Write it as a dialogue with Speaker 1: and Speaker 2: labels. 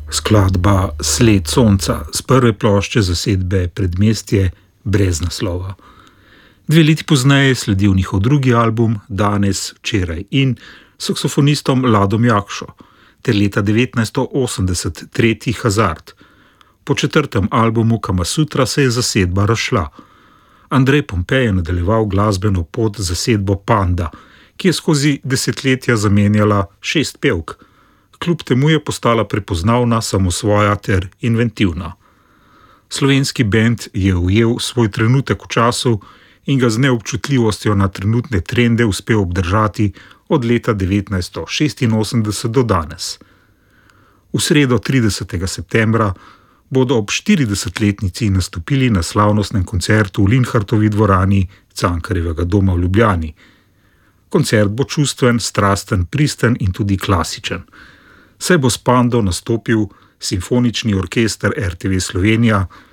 Speaker 1: Skladba Sled sonca z prve plošče zasedbe Predmestje brez naslova. 2 leti pozneje je sledil njihov drugi album Danes, včeraj in saksofonistom Ladom Jakšo ter leta 1980 tretji Hazard. Po 4. albumu Kamasutra se je zasedba razšla. Andrej Pompej je nadaljeval glasbeno pot z zasedbo Panda, ki je skozi desetletja zamenjala 6 pevk. Kljub temu je postala prepoznavna, samosvoja ter inventivna. Slovenski bend je ujel svoj trenutek v času in ga z neobčutljivostjo na trenutne trende uspel obdržati od leta 1986 do danes. V sredo 30. septembra bodo ob 40-letnici nastopili na slavnostnem koncertu v Linhartovi dvorani Cankarjevega doma v Ljubljani. Koncert bo čustven, strasten, pristen in tudi klasičen. Saj bo s Pando nastopil Simfonični orkester RTV Slovenija,